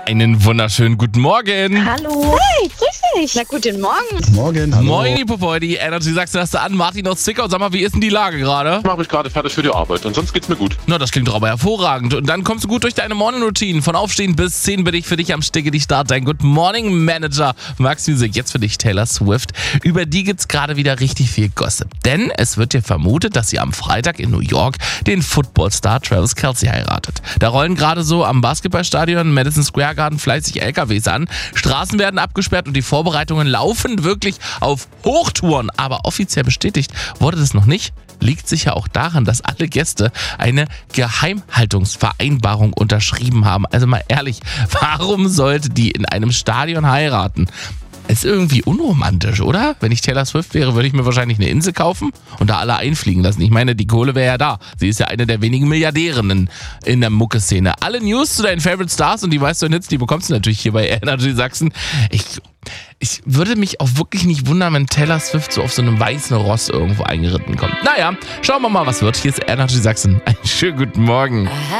einen wunderschönen guten Morgen. Hallo. Hey, grüß dich. Na, guten Morgen. Morgen, hallo. Moin, die Popoidi, Energy Sachsen hast du an. Martin aus Zwickau, sag mal, wie ist denn die Lage gerade? Mache ich gerade fertig für die Arbeit und sonst geht's mir gut. Na, das klingt doch aber hervorragend. Und dann kommst du gut durch deine Morning-Routine. Von Aufstehen bis 10 bin ich für dich am Sticke, die Start, dein Good Morning Manager. Max Music, jetzt für dich Taylor Swift. Über die gibt's gerade wieder richtig viel Gossip. Denn es wird ja vermutet, dass sie am Freitag in New York den Footballstar Travis Kelce heiratet. Da rollen gerade so am Basketballstadion Madison Square Garden fleißig LKWs an. Straßen werden abgesperrt und die Vorbereitungen laufen wirklich auf Hochtouren. Aber offiziell bestätigt wurde das noch nicht. Liegt sicher auch daran, dass alle Gäste eine Geheimhaltungsvereinbarung unterschrieben haben. Also mal ehrlich, warum sollte die in einem Stadion heiraten? Ist irgendwie unromantisch, oder? Wenn ich Taylor Swift wäre, würde ich mir wahrscheinlich eine Insel kaufen und da alle einfliegen lassen. Ich meine, die Kohle wäre ja da. Sie ist ja eine der wenigen Milliardärinnen in der Mucke-Szene. Alle News zu deinen Favorite Stars und die weißt du Hits, die bekommst du natürlich hier bei Energy Sachsen. Ich würde mich auch wirklich nicht wundern, wenn Taylor Swift so auf so einem weißen Ross irgendwo eingeritten kommt. Naja, schauen wir mal, was wird. Hier ist Energy Sachsen. Einen schönen guten Morgen.